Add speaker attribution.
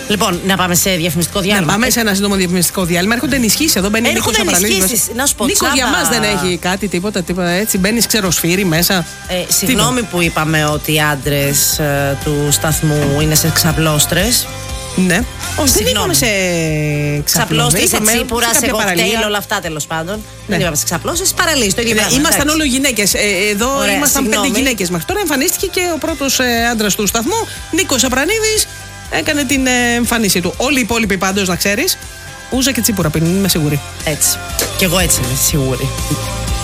Speaker 1: Λοιπόν, να πάμε σε διαφημιστικό διάλειμμα.
Speaker 2: Να πάμε σε ένα σύντομο διαφημιστικό διάλειμμα. Έρχονται ενισχύσεις εδώ, μπαίνει Νίκος Απρανίδης.
Speaker 1: Να σου πω,
Speaker 2: Νίκο, για μας δεν έχει κάτι, τίποτα έτσι. Μπαίνει ξεροσφύρι μέσα.
Speaker 1: Συγγνώμη που είπαμε ότι οι άντρες του σταθμού είναι σε ξαπλώστρες.
Speaker 2: Ναι. Όχι, δεν είπαμε σε
Speaker 1: ξαπλώστρες, σε τσίπουρα, σε κοκτέιλ, όλα αυτά τέλος πάντων. Δεν είπαμε σε ξαπλώστρες, παραλίες. Το ίδιο πράγμα.
Speaker 2: Ήμασταν όλο γυναίκες. Εδώ ήμασταν 5 γυναίκες μέχρι τώρα. Εμφανίστηκε και ο πρώτος άντρας του σταθμού, Νίκος Απρανίδης. Έκανε την εμφάνισή του. Όλοι οι υπόλοιποι πάντως, να ξέρεις, ούζα και τσίπουρα πίνουν, είμαι σίγουρη.
Speaker 1: Έτσι. Κι εγώ έτσι είμαι σίγουρη.